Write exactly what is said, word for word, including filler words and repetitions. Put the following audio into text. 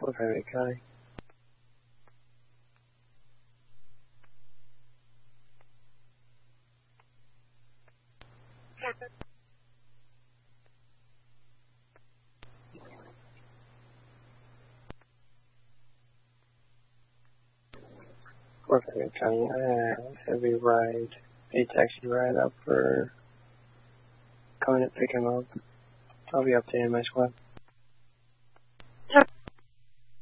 Okay, County. Okay, County. I have a heavy ride, a taxi ride up for coming to pick him up. I'll be updating my squad.